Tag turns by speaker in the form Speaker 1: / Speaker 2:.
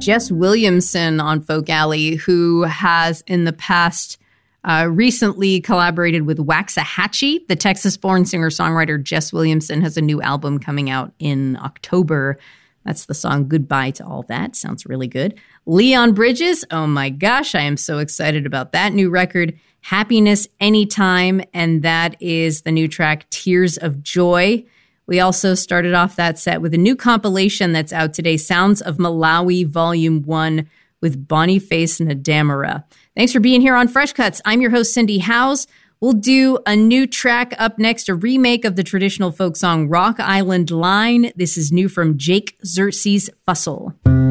Speaker 1: Jess Williamson on Folk Alley, who has in the past recently collaborated with Waxahachie. The Texas-born singer-songwriter Jess Williamson has a new album coming out in October. That's the song Goodbye to All That. Sounds really good. Leon Bridges. Oh my gosh, I am so excited about that new record, Happiness Anytime. And that is the new track, Tears of Joy. We also started off that set with a new compilation that's out today, Sounds of Malawi Volume 1 with Boniface Ndamara. Thanks for being here on Fresh Cuts. I'm your host, Cindy Howes. We'll do a new track up next, a remake of the traditional folk song Rock Island Line. This is new from Jake Xerxes Fussell.